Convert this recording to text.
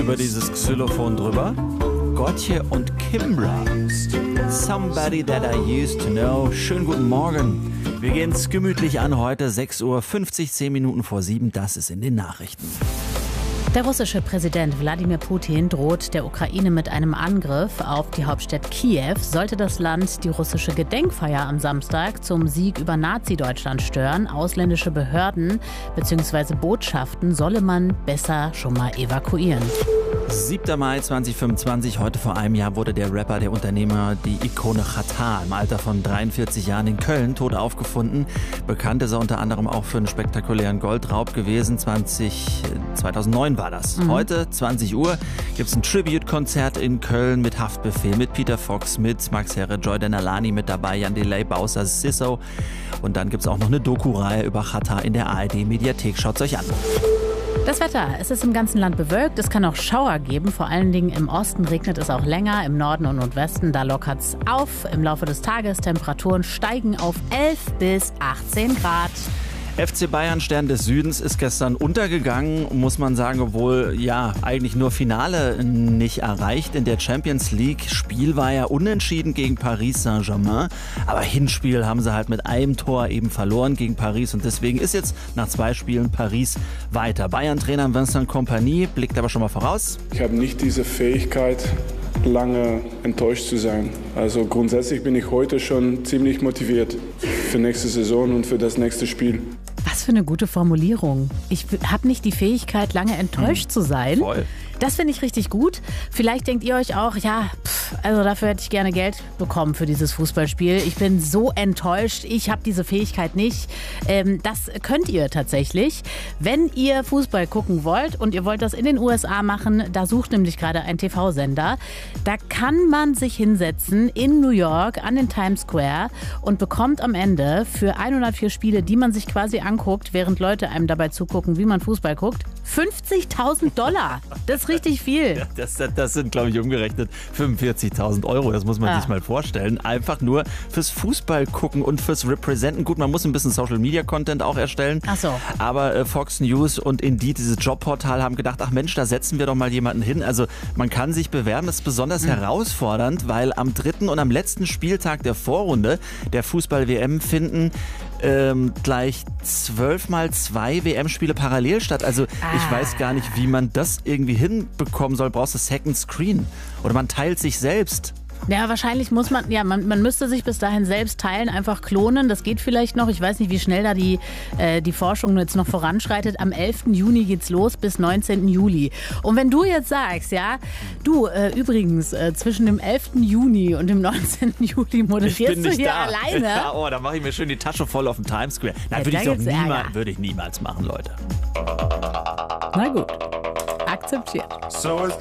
Über dieses Xylophon drüber. Gotye und Kimbra. Somebody that I used to know. Schönen guten Morgen. Wir gehen es gemütlich an heute, 6:50 Uhr, 10 Minuten vor 7. Das ist in den Nachrichten. Der russische Präsident Wladimir Putin droht der Ukraine mit einem Angriff auf die Hauptstadt Kiew. Sollte das Land die russische Gedenkfeier am Samstag zum Sieg über Nazi-Deutschland stören, ausländische Behörden bzw. Botschaften solle man besser schon mal evakuieren. 7. Mai 2025, heute vor einem Jahr wurde der Rapper, der Unternehmer, die Ikone Xatar im Alter von 43 Jahren in Köln tot aufgefunden. Bekannt ist er unter anderem auch für einen spektakulären Goldraub gewesen. 2009 war das. Heute, 20 Uhr, gibt es ein Tribute-Konzert in Köln mit Haftbefehl, mit Peter Fox, mit Max Herre, Jordan Alani mit dabei, Jan Delay, Bowser, Sisso. Und dann gibt es auch noch eine Doku-Reihe über Xatar in der ARD-Mediathek. Schaut's euch an. Das Wetter, es ist im ganzen Land bewölkt, es kann auch Schauer geben, vor allen Dingen im Osten regnet es auch länger, im Norden und Nordwesten, da lockert es auf. Im Laufe des Tages Temperaturen steigen auf 11 bis 18 Grad. FC Bayern, Stern des Südens, ist gestern untergegangen, muss man sagen, obwohl ja eigentlich nur Finale nicht erreicht. In der Champions League Spiel war ja unentschieden gegen Paris Saint-Germain, aber Hinspiel haben sie halt mit einem Tor eben verloren gegen Paris und deswegen ist jetzt nach 2 Spielen Paris weiter. Bayern-Trainer Vincent Kompany blickt aber schon mal voraus. Ich habe nicht diese Fähigkeit, lange enttäuscht zu sein. Also grundsätzlich bin ich heute schon ziemlich motiviert für nächste Saison und für das nächste Spiel. Was für eine gute Formulierung. Ich habe nicht die Fähigkeit, lange enttäuscht zu sein. Voll. Das finde ich richtig gut. Vielleicht denkt ihr euch auch, also dafür hätte ich gerne Geld bekommen für dieses Fußballspiel. Ich bin so enttäuscht, ich habe diese Fähigkeit nicht. Das könnt ihr tatsächlich, wenn ihr Fußball gucken wollt und ihr wollt das in den USA machen. Da sucht nämlich gerade ein TV-Sender. Da kann man sich hinsetzen in New York an den Times Square und bekommt am Ende für 104 Spiele, die man sich quasi anguckt, während Leute einem dabei zugucken, wie man Fußball guckt, $50.000. Das ist richtig viel. Ja, das sind, glaube ich, umgerechnet 45.000 Euro. Das muss man sich mal vorstellen. Einfach nur fürs Fußball gucken und fürs Representen. Gut, man muss ein bisschen Social-Media-Content auch erstellen. Ach so. Aber Fox News und Indeed, dieses Jobportal, haben gedacht, ach Mensch, da setzen wir doch mal jemanden hin. Also man kann sich bewerben. Das ist besonders herausfordernd, weil am 3. und am letzten Spieltag der Vorrunde der Fußball-WM finden gleich 12x2 WM-Spiele parallel statt. Also ich weiß gar nicht, wie man das irgendwie hinbekommen soll. Brauchst du Second Screen? Oder man teilt sich selbst. Ja, wahrscheinlich muss man müsste sich bis dahin selbst teilen, einfach klonen. Das geht vielleicht noch. Ich weiß nicht, wie schnell da die Forschung jetzt noch voranschreitet. Am 11. Juni geht's los bis 19. Juli. Und wenn du jetzt sagst, übrigens, zwischen dem 11. Juni und dem 19. Juli moderierst du hier alleine. Ja, da mache ich mir schön die Tasche voll auf dem Times Square. Nein, würde ich niemals machen, Leute. Na gut, akzeptiert.